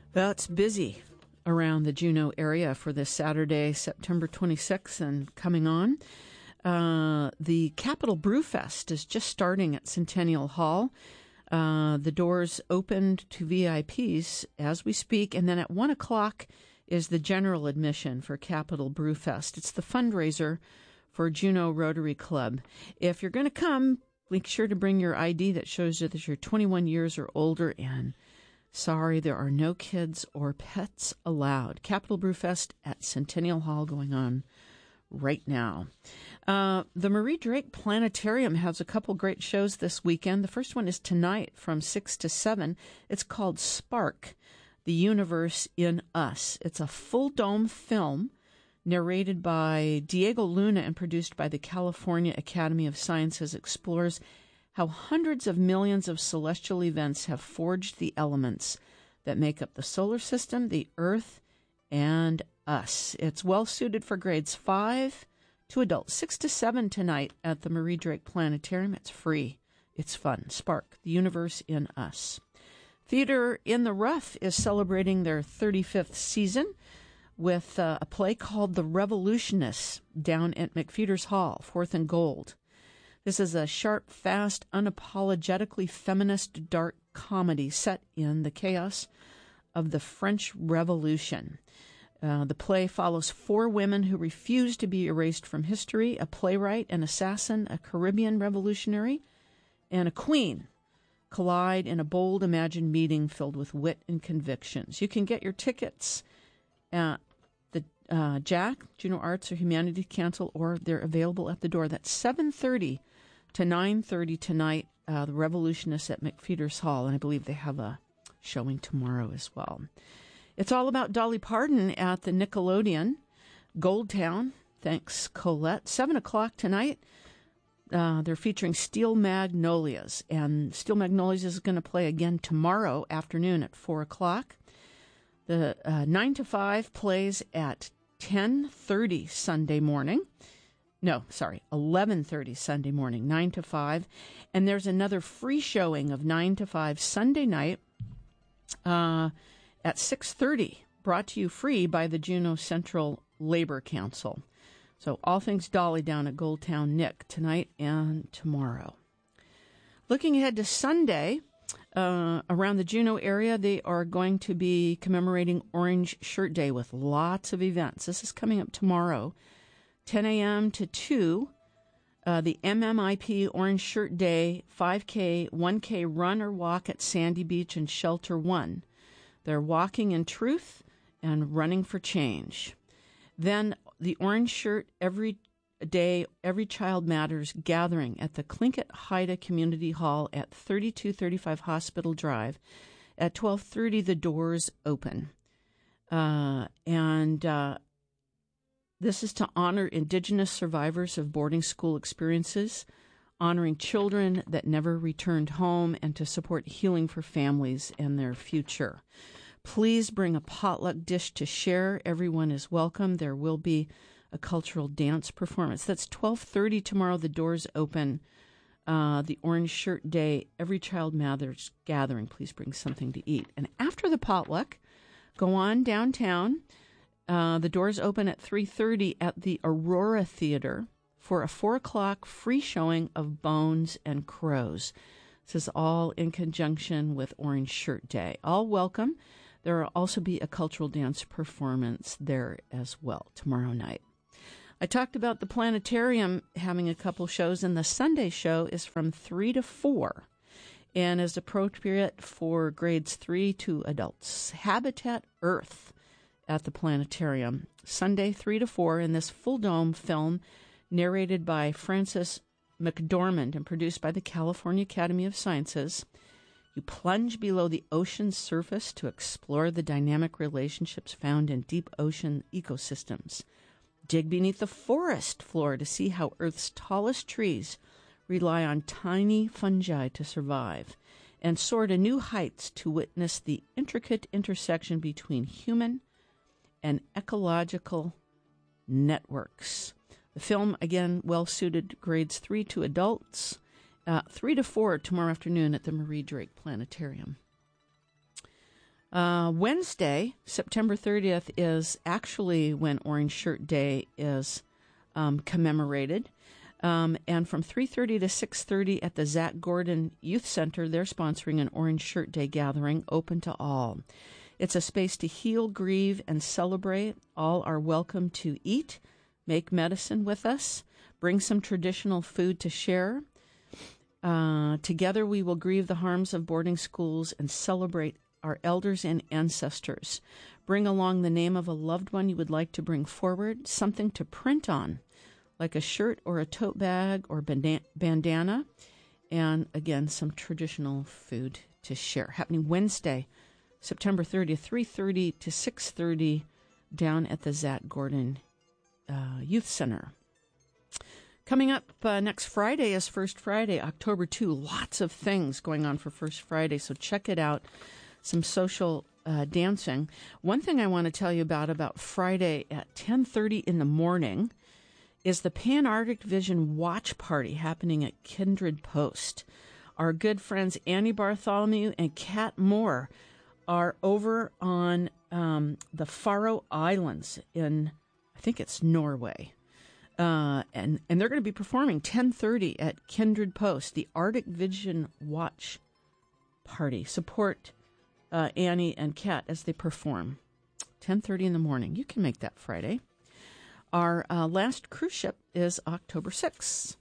Well, it's busy around the Juneau area for this Saturday, September 26th and coming on. The Capital Brew Fest is just starting at Centennial Hall. The doors opened to VIPs as we speak, and then at 1 o'clock is the general admission for Capital Brew Fest. It's the fundraiser for Juneau Rotary Club. If you're going to come, make sure to bring your ID that shows you that you're 21 years or older, and sorry, there are no kids or pets allowed. Capital Brew Fest at Centennial Hall going on right now. The Marie Drake Planetarium has a couple great shows this weekend. The first one is tonight from 6 to 7. It's called Spark, The Universe in Us. It's a full dome film narrated by Diego Luna and produced by the California Academy of Sciences. Explores how hundreds of millions of celestial events have forged the elements that make up the solar system, the Earth, and us. It's well suited for grades 5 to adults. 6 to 7 tonight at the Marie Drake Planetarium. It's free. It's fun. Spark, The Universe in Us. Theater in the Rough is celebrating their 35th season with a play called The Revolutionists down at McPheeters Hall, 4th and Gold. This is a sharp, fast, unapologetically feminist dark comedy set in the chaos of the French Revolution. The play follows 4 women who refuse to be erased from history: a playwright, an assassin, a Caribbean revolutionary, and a queen collide in a bold, imagined meeting filled with wit and convictions. You can get your tickets at the JAC, Juneau Arts or Humanities Council, or they're available at the door. That's 7:30 to 9:30 tonight, the Revolutionists at McPheeters Hall, and I believe they have a showing tomorrow as well. It's all about Dolly Parton at the Nickelodeon, Goldtown. Thanks, Colette. 7 o'clock tonight. They're featuring Steel Magnolias, and Steel Magnolias is going to play again tomorrow afternoon at 4 o'clock. The 9 to 5 plays at 10:30 Sunday morning. No, sorry, 11:30 Sunday morning, 9 to 5. And there's another free showing of 9 to 5 Sunday night at 6:30, brought to you free by the Juneau Central Labor Council. So all things Dolly down at Goldtown Nick tonight and tomorrow. Looking ahead to Sunday, around the Juneau area, they are going to be commemorating Orange Shirt Day with lots of events. This is coming up tomorrow, 10 a.m. to 2. The MMIP Orange Shirt Day 5K, 1K run or walk at Sandy Beach and Shelter 1. They're walking in truth and running for change. Then the Orange Shirt Every Day, Every Child Matters gathering at the Tlingit Haida Community Hall at 3235 Hospital Drive. At 12:30, the doors open. This is to honor Indigenous survivors of boarding school experiences, honoring children that never returned home, and to support healing for families and their future. Please bring a potluck dish to share. Everyone is welcome. There will be a cultural dance performance. That's 12:30 tomorrow. The doors open. The Orange Shirt Day, Every Child Matters gathering. Please bring something to eat. And after the potluck, go on downtown. The doors open at 3:30 at the Aurora Theater for a 4 o'clock free showing of Bones and Crows. This is all in conjunction with Orange Shirt Day. All welcome. There will also be a cultural dance performance there as well tomorrow night. I talked about the planetarium having a couple shows, and the Sunday show is from 3 to 4 and is appropriate for grades 3 to adults. Habitat Earth at the planetarium, Sunday 3 to 4, in this full dome film narrated by Frances McDormand and produced by the California Academy of Sciences. You plunge below the ocean's surface to explore the dynamic relationships found in deep ocean ecosystems. Dig beneath the forest floor to see how Earth's tallest trees rely on tiny fungi to survive, and soar to new heights to witness the intricate intersection between human and ecological networks. The film, again, well-suited grades 3 to adults, 3 to 4 tomorrow afternoon at the Marie Drake Planetarium. Wednesday, September 30th, is actually when Orange Shirt Day is commemorated. And from 3:30 to 6:30 at the Zach Gordon Youth Center, they're sponsoring an Orange Shirt Day gathering open to all. It's a space to heal, grieve, and celebrate. All are welcome to eat, make medicine with us, bring some traditional food to share. Together we will grieve the harms of boarding schools and celebrate our elders and ancestors. Bring along the name of a loved one you would like to bring forward, something to print on, like a shirt or a tote bag or bandana, and again, some traditional food to share. Happening Wednesday, September 30th, 3:30 to 6:30 down at the Zach Gordon Youth Center. Coming up next Friday is First Friday, October 2. Lots of things going on for First Friday, so check it out. Some social dancing. One thing I want to tell you about Friday at 10:30 in the morning is the Pan-Arctic Vision Watch Party happening at Kindred Post. Our good friends Annie Bartholomew and Kat Moore are over on the Faroe Islands in, I think it's Norway. And they're going to be performing 10:30 at Kindred Post, the Arctic Vision Watch Party. Support Annie and Kat as they perform. 10:30 in the morning. You can make that Friday. Our last cruise ship is October 6th.